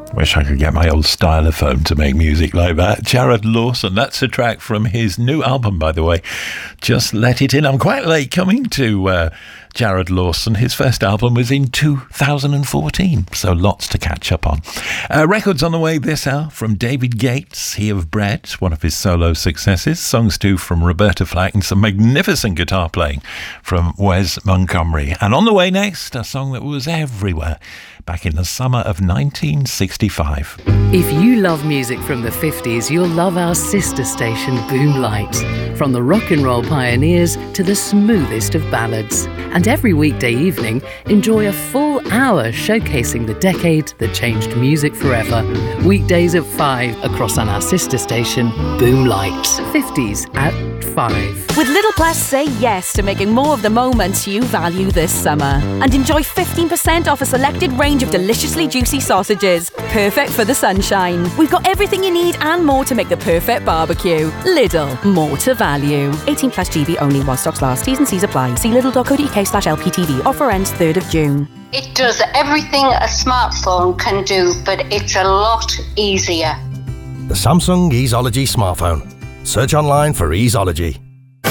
Wish I could get my old stylophone to make music like that. Jared Lawson, that's a track from his new album, by the way. Just Let It In. I'm quite late coming to Jared Lawson. His first album was in 2014, so lots to catch up on. Records on the way this hour from David Gates, He of Bread, one of his solo successes. Songs too from Roberta Flack and some magnificent guitar playing from Wes Montgomery. And on the way next, a song that was everywhere back in the summer of 1965. If you love music from the 50s, you'll love our sister station, Boomlight. From the rock and roll pioneers to the smoothest of ballads. And every weekday evening, enjoy a full hour showcasing the decade that changed music forever. Weekdays at 5 across on our sister station, Boomlight. 50s at 5. With Little Plus, say yes to making more of the moments you value this summer. And enjoy 15% off a selected range of deliciously juicy sausages. Perfect for the sunshine. We've got everything you need and more to make the perfect barbecue. Lidl, more to value. 18 plus GB only while stocks last. T's and C's apply. See lidl.co.uk/LPTV. Offer ends 3rd of June. It does everything a smartphone can do, but it's a lot easier. The Samsung Easeology smartphone. Search online for Easeology.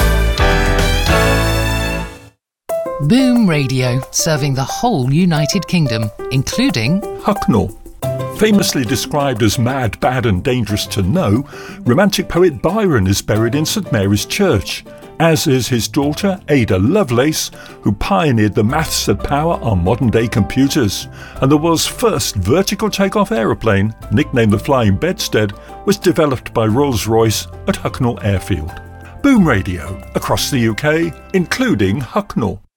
Boom Radio, serving the whole United Kingdom, including Hucknall. Famously described as mad, bad and dangerous to know, romantic poet Byron is buried in St Mary's Church, as is his daughter Ada Lovelace, who pioneered the maths that power our modern-day computers. And the world's first vertical takeoff aeroplane, nicknamed the Flying Bedstead, was developed by Rolls-Royce at Hucknall Airfield. Boom Radio, across the UK, including Hucknall.